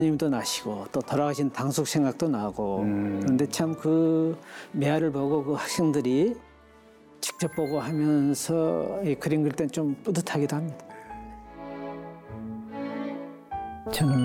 님도 나시고 또 돌아가신 당숙 생각도 나고 그런데 참 그 매화를 보고 그 학생들이 직접 보고 하면서 이 그림 그릴 땐 좀 뿌듯하기도 합니다. 저는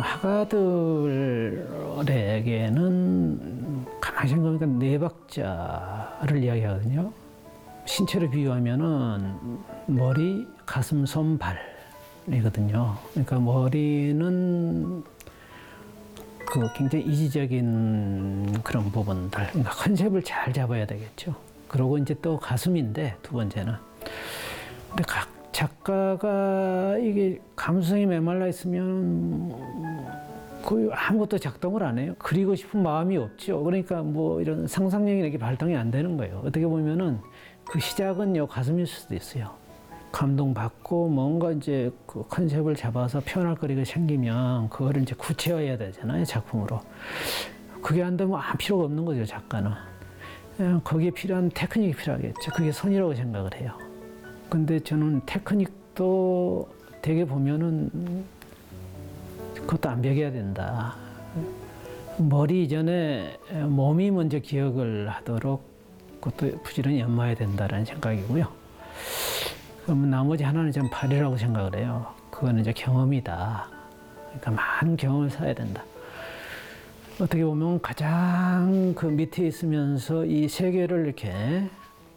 화가들에게는 가만히 생각해보니까 네 박자를 이야기하거든요. 신체로 비유하면은 머리, 가슴, 손, 발이거든요. 그러니까 머리는 그 굉장히 이지적인 그런 부분들, 그러니까 컨셉을 잘 잡아야 되겠죠. 그리고 이제 또 가슴인데 두 번째는. 근데 각 작가가 이게 감성이 메말라 있으면 거의 아무것도 작동을 안 해요. 그리고 싶은 마음이 없죠. 그러니까 뭐 이런 상상력이 이렇게 발동이 안 되는 거예요. 어떻게 보면은 그 시작은 요 가슴일 수도 있어요. 감동받고 뭔가 이제 그 컨셉을 잡아서 표현할 거리가 생기면 그거를 이제 구체화해야 되잖아요, 작품으로. 그게 안 되면 아무 필요가 없는 거죠, 작가는. 그냥 거기에 필요한 테크닉이 필요하겠죠. 그게 선이라고 생각을 해요. 근데 저는 테크닉도 되게 보면은 그것도 안 배겨야 된다. 머리 이전에 몸이 먼저 기억을 하도록 그것도 부지런히 연마해야 된다는 생각이고요. 그러면 나머지 하나는 좀 발이라고 생각을 해요. 그거는 이제 경험이다. 그러니까 많은 경험을 쌓아야 된다. 어떻게 보면 가장 그 밑에 있으면서 이 세계를 이렇게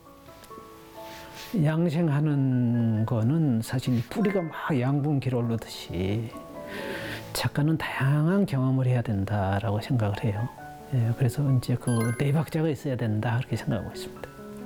양생하는 거는 사실 이 뿌리가 막 양분 기르듯이 작가는 다양한 경험을 해야 된다라고 생각을 해요. 예, 그래서 이제 그 네 박자가 있어야 된다 그렇게 생각하고 있습니다.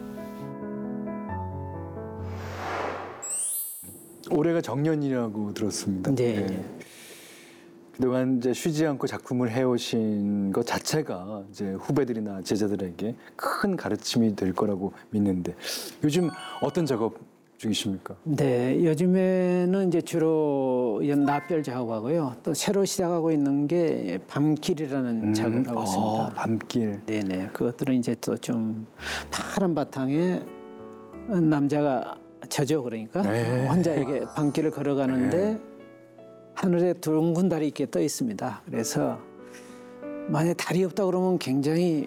올해가 정년이라고 들었습니다. 네. 네. 그동안 이제 쉬지 않고 작품을 해오신 것 자체가 이제 후배들이나 제자들에게 큰 가르침이 될 거라고 믿는데 요즘 어떤 작업 중이십니까? 네, 요즘에는 이제 주로 납별 작업하고요. 또 새로 시작하고 있는 게 밤길이라는 작업을 하고 있습니다. 밤길. 네네, 그것들은 이제 또 좀 파란 바탕에 남자가 저죠, 그러니까 네. 혼자 이게 밤길을 걸어가는데 하늘에 둥근 달이 이렇게 떠 있습니다. 그래서 만약에 달이 없다 그러면 굉장히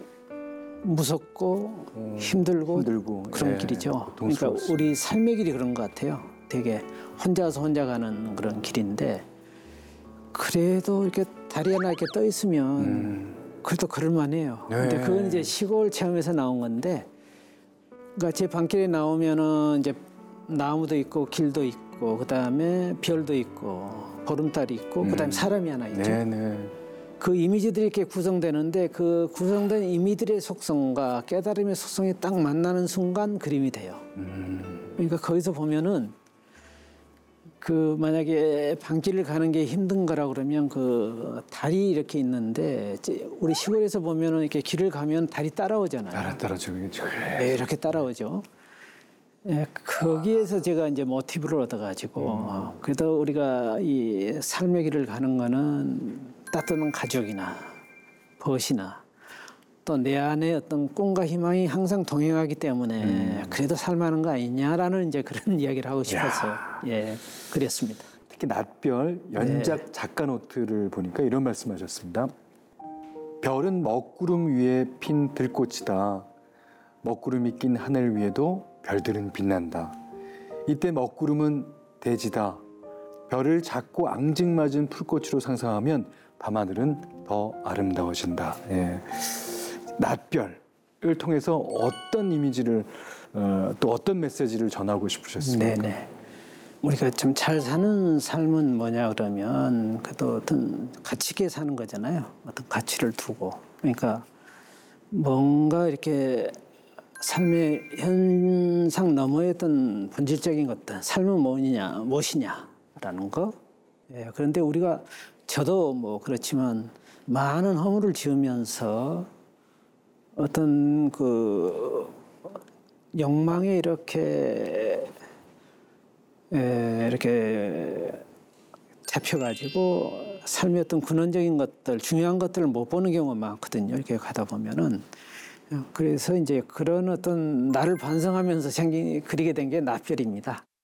무섭고 힘들고 그런 예, 길이죠. 그러니까 고통스러웠어요. 우리 삶의 길이 그런 것 같아요. 되게 혼자서 혼자 가는 그런 길인데 그래도 이렇게 달이 하나 이렇게 떠 있으면 그래도 걸을만해요. 네. 근데 그건 이제 시골 체험에서 나온 건데, 그러니까 제 밤길에 나오면은 이제 나무도 있고 길도 있고 그다음에 별도 있고 보름달이 있고 그다음에 사람이 하나 있죠. 네네. 그 이미지들이 이렇게 구성되는데 그 구성된 이미지들의 속성과 깨달음의 속성이 딱 만나는 순간 그림이 돼요. 그러니까 거기서 보면은 그 만약에 밤길을 가는 게 힘든 거라 그러면 그 달이 이렇게 있는데 우리 시골에서 보면은 이렇게 길을 가면 달이 따라오잖아요. 따라주고 네, 이렇게 따라오죠. 예, 거기에서 제가 이제 모티브를 얻어가지고 그래도 우리가 이 삶의 길을 가는 거는 따뜻한 가족이나 벗이나 또 내 안에 어떤 꿈과 희망이 항상 동행하기 때문에 그래도 살만한 거 아니냐라는 이제 그런 이야기를 하고 싶어서 예, 그랬습니다. 특히 낫별 연작 작가 노트를 보니까 이런 말씀하셨습니다. 별은 먹구름 위에 핀 들꽃이다. 먹구름이 낀 하늘 위에도 별들은 빛난다. 이때 먹구름은 대지다. 별을 작고 앙증맞은 풀꽃으로 상상하면 밤하늘은 더 아름다워진다. 예. 낫별을 통해서 어떤 이미지를 또 어떤 메시지를 전하고 싶으셨습니까? 네네. 우리가 좀 잘 사는 삶은 뭐냐 그러면 그래도 어떤 가치 있게 사는 거잖아요. 어떤 가치를 두고. 그러니까 뭔가 이렇게 삶의 현상 너머의 어떤 본질적인 것들, 삶은 무엇이냐라는 거. 예, 그런데 우리가 저도 뭐 그렇지만 많은 허물을 지으면서 어떤 그 욕망에 이렇게 잡혀가지고 삶의 어떤 근원적인 것들, 중요한 것들을 못 보는 경우가 많거든요. 이렇게 가다 보면은. 그래서 이제 그런 어떤 나를 반성하면서 그리게 된 게 납별입니다.